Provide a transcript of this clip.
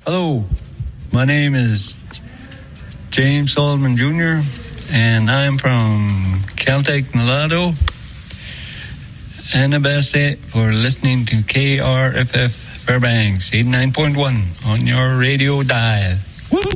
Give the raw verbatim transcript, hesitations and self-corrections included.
Hello, my name is James Solomon Junior and I'm from Celtic Nalado, and the best day for listening to K R F F Fairbanks eighty-nine point one on your radio dial. Woo!